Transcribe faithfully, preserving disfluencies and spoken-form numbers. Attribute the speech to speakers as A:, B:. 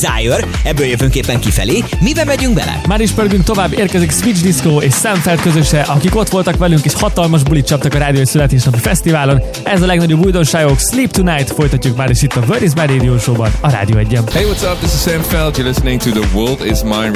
A: Desire, ebből jövünk éppen kifelé. Miben megyünk bele?
B: Már is pörgünk tovább, érkezik Switch Disco és Samfeld közöse, akik ott voltak velünk és hatalmas bulit csaptak a Rádió Születésnapi Fesztiválon. Ez a legnagyobb újdonságok, Sleep Tonight, folytatjuk már is itt a Where is My Radio Show-ban, a Rádió egyen.
C: Hey, what's up? This is Sam Feld. You're listening to The World Is Mine